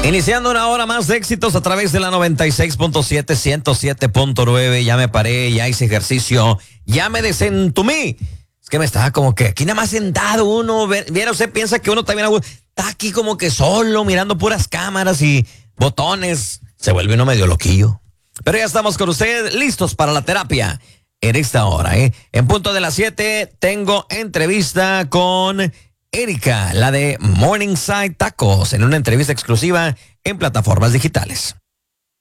Iniciando una hora más de éxitos a través de la 96.7, 107.9. Ya me paré, ya hice ejercicio, ya me desentumí. Es que me estaba como que aquí nada más sentado uno. Viera, usted piensa que uno también está aquí como que solo, mirando puras cámaras y botones. Se vuelve uno medio loquillo. Pero ya estamos con usted, listos para la terapia en esta hora, ¿eh? En punto de las 7 tengo entrevista con Erika, la de Morningside Tacos, en una entrevista exclusiva en plataformas digitales.